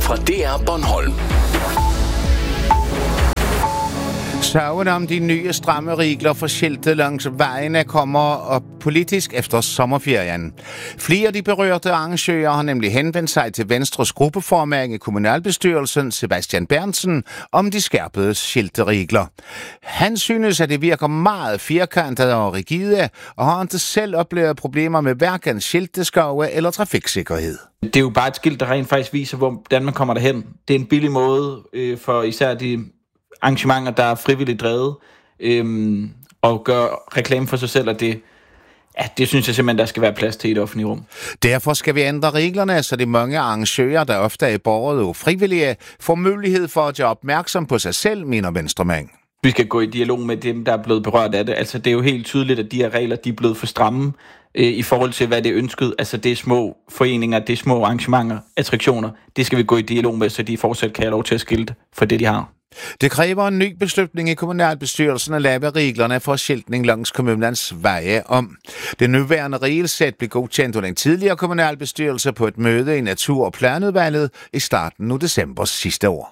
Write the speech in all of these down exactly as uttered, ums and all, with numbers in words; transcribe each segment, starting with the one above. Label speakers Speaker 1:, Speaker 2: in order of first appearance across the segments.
Speaker 1: fra D R Bornholm.
Speaker 2: Sagen om de nye stramme regler for skiltet langs vejene kommer op politisk efter sommerferien. Flere af de berørte arrangører har nemlig henvendt sig til Venstres gruppeformand i kommunalbestyrelsen, Sebastian Berntsen, om de skærpede skilteregler. Han synes, at det virker meget firkantet og rigide, og har ikke selv oplevet problemer med hverken skilteskove eller trafiksikkerhed.
Speaker 3: Det er jo bare et skilt, der rent faktisk viser, hvordan man kommer derhen. Det er en billig måde øh, for især de arrangementer, der er frivilligt drevet, øhm, og gør reklame for sig selv, og det, ja, det synes jeg simpelthen, der skal være plads til i et offentligt rum.
Speaker 2: Derfor skal vi ændre reglerne, så de mange arrangører, der ofte er borgere og frivillige, får mulighed for at gøre opmærksom på sig selv, mener Venstremand.
Speaker 3: Vi skal gå i dialog med dem, der er blevet berørt af det. Altså, det er jo helt tydeligt, at de her regler, de er blevet for stramme øh, i forhold til, hvad det er ønsket. Altså, det er små foreninger, det er små arrangementer, attraktioner. Det skal vi gå i dialog med, så de fortsat kan have lov til at skilte for det, de har.
Speaker 2: Det kræver en ny beslutning i kommunalbestyrelsen at lave reglerne for skiltning langs kommunens veje om. Det nuværende regelsæt blev godkendt under en tidligere kommunalbestyrelse på et møde i Natur- og Planudvalget i starten af december sidste år.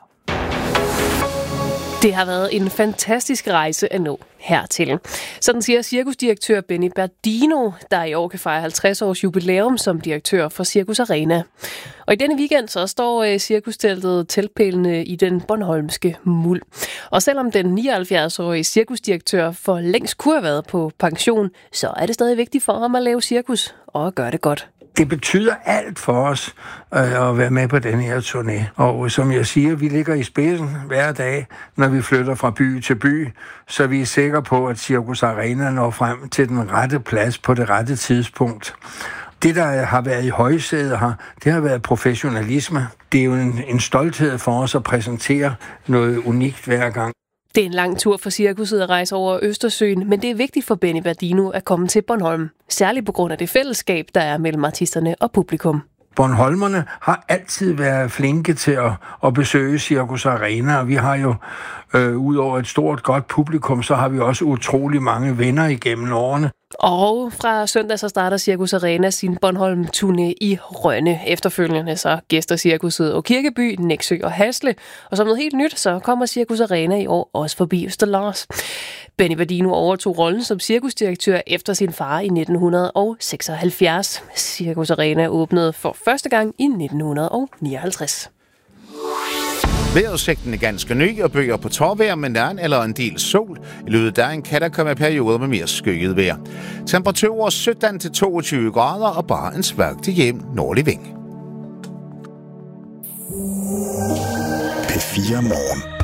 Speaker 4: Det har været en fantastisk rejse at nå hertil. Sådan siger cirkusdirektør Benny Berdino, der i år kan fejre halvtreds års jubilæum som direktør for Cirkus Arena. Og i denne weekend så står cirkusteltet teltpælene i den bornholmske muld. Og selvom den nioghalvfjerds-årige cirkusdirektør for længst kunne have været på pension, så er det stadig vigtigt for ham at lave cirkus og at gøre det godt.
Speaker 5: Det betyder alt for os øh, at være med på den her turné. Og som jeg siger, vi ligger i spidsen hver dag, når vi flytter fra by til by, så vi er sikre på, at Cirkus Arena når frem til den rette plads på det rette tidspunkt. Det, der har været i højsædet her, det har været professionalisme. Det er jo en, en stolthed for os at præsentere noget unikt hver gang.
Speaker 4: Det er en lang tur for cirkuset at rejse over Østersøen, men det er vigtigt for Benny Berdino at komme til Bornholm. Særligt på grund af det fællesskab, der er mellem artisterne og publikum.
Speaker 5: Bornholmerne har altid været flinke til at, at besøge Cirkus Arena, og vi har jo, øh, ud over et stort, godt publikum, så har vi også utrolig mange venner igennem årene.
Speaker 4: Og fra søndag så starter Cirkus Arena sin Bornholm-turné i Rønne. Efterfølgende så gæster cirkuset og Kirkeby, Nexø og Hasle. Og som noget helt nyt, så kommer Cirkus Arena i år også forbi Østerlars. Benny Berdino overtog rollen som cirkusdirektør efter sin far i nitten seksoghalvfjerds. Cirkus Arena åbnede for første gang i nitten nioghalvtreds.
Speaker 2: Vejrudsigten er ganske ny og bøger på tårvejr med nærn eller en del sol. I løbet af dagen kan der komme perioder med mere skygget vejr. Temperaturer sytten til toogtyve grader og bare en svag til jævn nordlig vind.
Speaker 1: P fire Morgen.